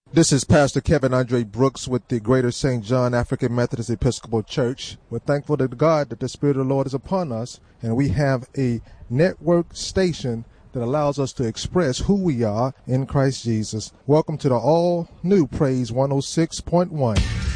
This is Pastor Kevin Andre Brooks with the Greater St. John African Methodist Episcopal Church. We're thankful to God that the Spirit of the Lord is upon us, and we have a network station that allows us to express who we are in Christ Jesus. Welcome to the all-new Praise 106.1.